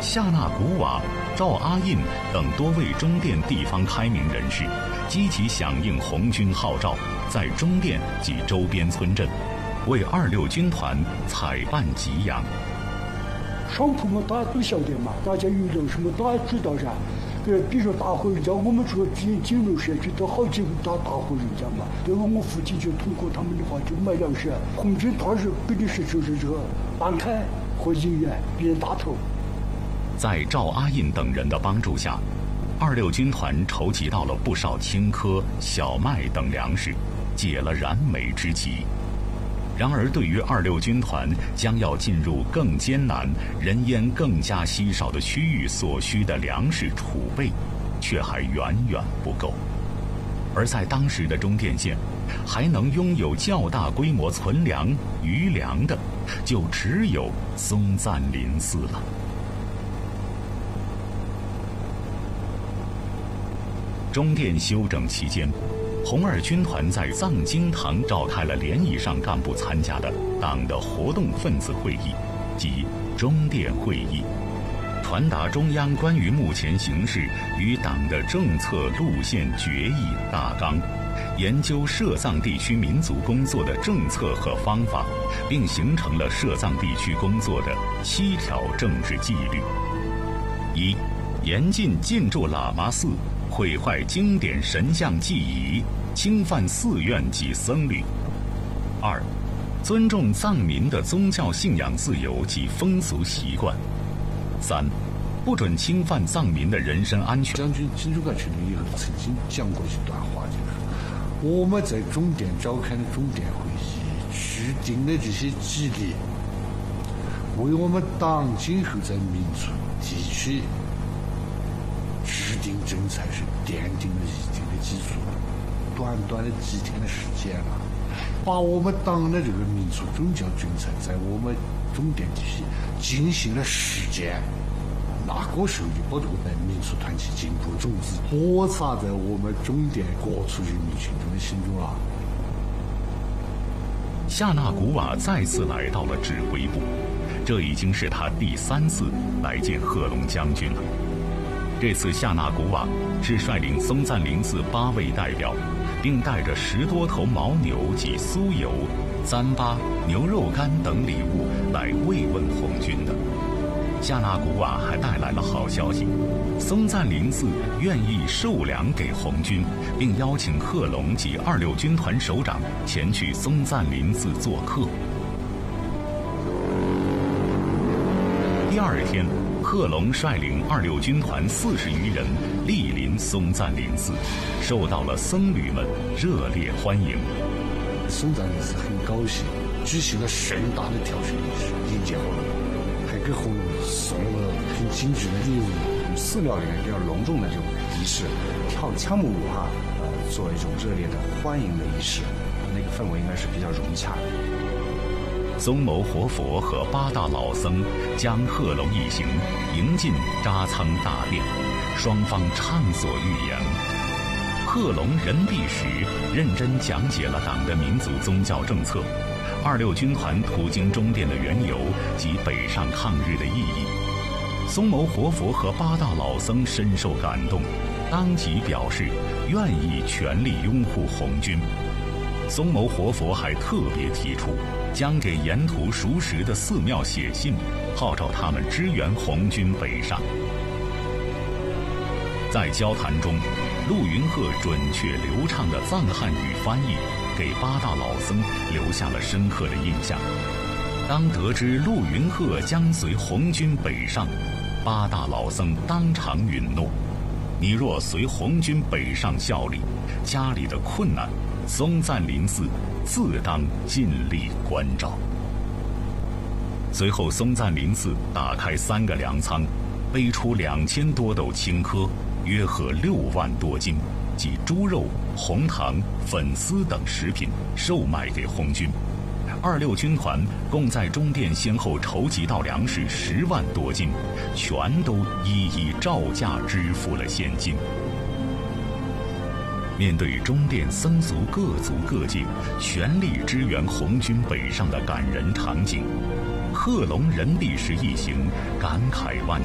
夏纳古瓦、赵阿印等多位中甸地方开明人士积极响应红军号召，在中甸及周边村镇为26军团采办给养。 商铺嘛，大家都晓得嘛，大家遇到什么大家知道噻。比如说大户人家，我们这个金融社区都好几个大户人家嘛，对我父亲就通过他们的话就买粮食。红军当时给的是就是这个班开和银元冤大头。 在赵阿印等人的帮助下，26军团筹集到了不少青稞、小麦等粮食，解了燃眉之急。然而，对于26军团将要进入更艰难、人烟更加稀少的区域所需的粮食储备，却还远远不够。而在当时的中甸县，还能拥有较大规模存粮、余粮的，就只有松赞林寺了。中甸休整期间，红二军团在藏经堂召开了联谊上干部参加的党的活动分子会议，即中甸会议，传达中央关于目前形势与党的政策路线决议大纲，研究涉藏地区民族工作的政策和方法，并形成了涉藏地区工作的7条政治纪律：一、严禁进驻喇嘛寺，毁坏经典神像祭仪，侵犯寺院及僧侣；二、尊重藏民的宗教信仰自由及风俗习惯；三、不准侵犯藏民的人身安全。 将军金主干成立以后，曾经讲过一段话，就是我们在中甸召开的中甸会议，制定的这些纪律，为我们党今后在民族地区制定政策是奠定了一定的基础。短短的几天的时间啊，把我们党的这个民族宗教政策在我们中甸地区进行了实践。那个时候就把这个民族团结进步种子播撒在我们中甸各处人民群众的心中了。 夏纳古瓦再次来到了指挥部，这已经是他第3次来见贺龙将军了。这次夏纳古瓦是率领松赞林寺8位代表，并带着10多头牦牛及酥油、糌粑、牛肉干等礼物来慰问红军的。夏纳古瓦还带来了好消息，松赞林寺愿意授粮给红军，并邀请贺龙及26军团首长前去松赞林寺做客。第2天，贺龙率领26军团40余人莅临松赞林寺，受到了僧侣们热烈欢迎。 松赞林寺很高兴，举行了盛大的跳水仪式迎接贺龙，还给贺龙送了很精致的礼物。 寺庙里面比较隆重的这种仪式，跳枪木舞做一种热烈的欢迎的仪式，那个氛围应该是比较融洽的。 宗牟活佛和8大老僧将贺龙一行迎进扎仓大殿，双方畅所欲言。贺龙仁弼时认真讲解了党的民族宗教政策、26军团途经中甸的缘由及北上抗日的意义。宗牟活佛和8大老僧深受感动，当即表示愿意全力拥护红军。宗牟活佛还特别提出将给沿途熟识的寺庙写信，号召他们支援红军北上。在交谈中，陆云鹤准确流畅的藏汉语翻译给8大老僧留下了深刻的印象。当得知陆云鹤将随红军北上，8大老僧当场允诺：你若随红军北上效力，家里的困难，松赞林寺自当尽力关照。随后，松赞林寺打开3个粮仓，背出2000多斗青稞，约合6万多斤，及猪肉、红糖、粉丝等食品，售卖给红军。26军团共在中甸先后筹集到粮食10万多斤，全都一一照价支付了现金。面对中甸僧俗各族各界全力支援红军北上的感人场景，贺龙仁弼时一行感慨万